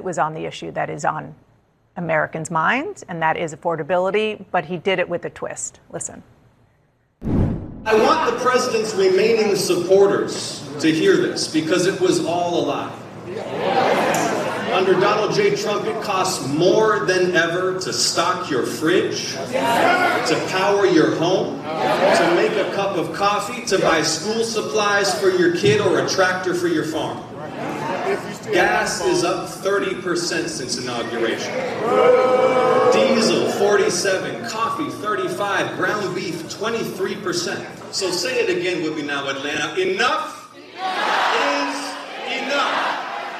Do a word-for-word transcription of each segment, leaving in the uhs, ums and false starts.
was on the issue that is on Americans' minds, and that is affordability, but he did it with a twist. Listen. I want the president's remaining supporters to hear this, because it was all a lie. Under Donald J. Trump, it costs more than ever to stock your fridge, to power your home, to make a cup of coffee, to buy school supplies for your kid or a tractor for your farm. Gas is up thirty percent since inauguration. Diesel, forty-seven, coffee, thirty-five, ground beef, twenty-three percent. So say it again with me now, Atlanta. Enough is enough.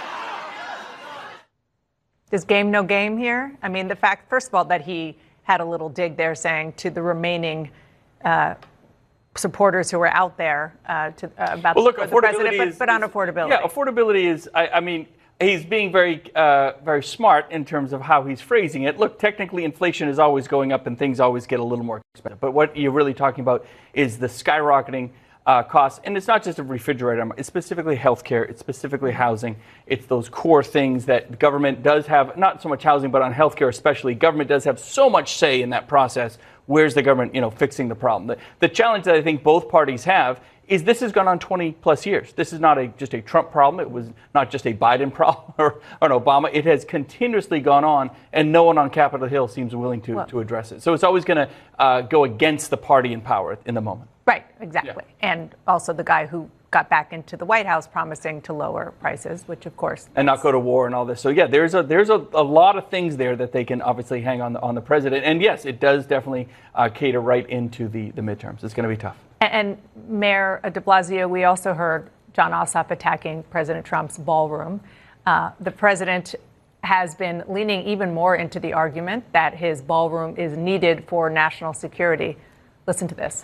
Is game no game here? I mean, the fact, first of all, that he had a little dig there saying to the remaining uh, supporters who were out there uh, to, uh, about well, look, the, the president, is, but, but on is, affordability. Yeah, affordability is, I, I mean, he's being very, uh, very smart in terms of how he's phrasing it. Look, technically, inflation is always going up and things always get a little more expensive. But what you're really talking about is the skyrocketing Uh, costs, and it's not just a refrigerator, it's specifically healthcare, it's specifically housing, it's those core things that the government does have, not so much housing, but on healthcare especially, government does have so much say in that process. Where's the government, you know, fixing the problem? The, the challenge that I think both parties have is this has gone on twenty plus years. This is not a just a Trump problem. It was not just a Biden problem or, or an Obama. It has continuously gone on, and no one on Capitol Hill seems willing to, well, to address it. So it's always going to uh, go against the party in power in the moment. Right, exactly. Yeah. And also the guy who got back into the White House promising to lower prices, which of course, and not go to war and all this. So yeah, there's a there's a, a lot of things there that they can obviously hang on the, on the president. And yes, it does definitely uh, cater right into the the midterms. It's going to be tough. And, and Mayor de Blasio, we also heard Jon Ossoff attacking President Trump's ballroom. Uh, the president has been leaning even more into the argument that his ballroom is needed for national security. Listen to this.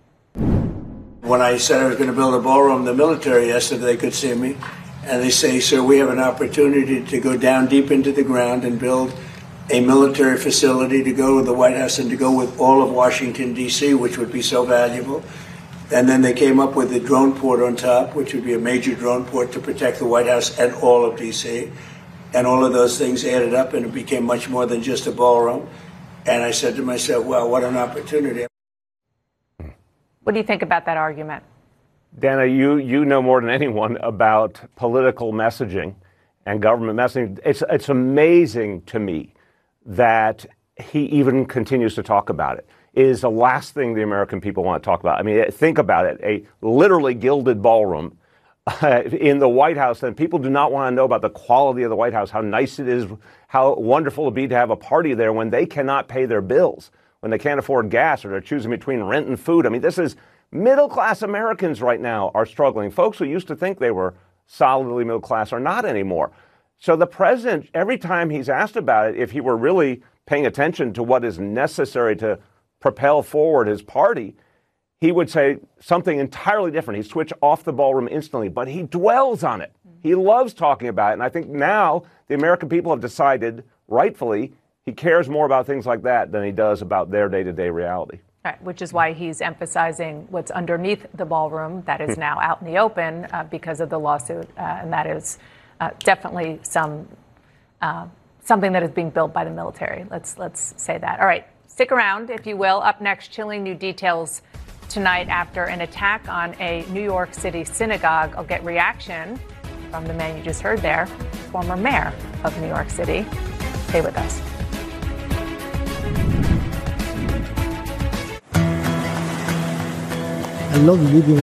When I said I was going to build a ballroom, the military asked if they could see me. And they say, sir, we have an opportunity to go down deep into the ground and build a military facility to go with the White House and to go with all of Washington, D C, which would be so valuable. And then they came up with the drone port on top, which would be a major drone port to protect the White House and all of D C. And all of those things added up, and it became much more than just a ballroom. And I said to myself, well, what an opportunity. What do you think about that argument? Dana, you, you know more than anyone about political messaging and government messaging. It's, it's amazing to me that he even continues to talk about it. It is the last thing the American people want to talk about. I mean, think about it, a literally gilded ballroom uh, in the White House, and people do not want to know about the quality of the White House, how nice it is, how wonderful it would be to have a party there when they cannot pay their bills, when they can't afford gas, or they're choosing between rent and food. I mean, this is middle-class Americans right now are struggling. Folks who used to think they were solidly middle class are not anymore. So the president, every time he's asked about it, if he were really paying attention to what is necessary to propel forward his party, he would say something entirely different. He'd switch off the ballroom instantly, but he dwells on it. He loves talking about it. And I think now the American people have decided, rightfully, he cares more about things like that than he does about their day-to-day reality. Right, which is why he's emphasizing what's underneath the ballroom that is now out in the open uh, because of the lawsuit. Uh, and that is uh, definitely some uh, something that is being built by the military. Let's let's say that. All right, stick around, if you will. Up next, chilling new details tonight after an attack on a New York City synagogue. I'll get reaction from the man you just heard there, former mayor of New York City. Stay with us. I love living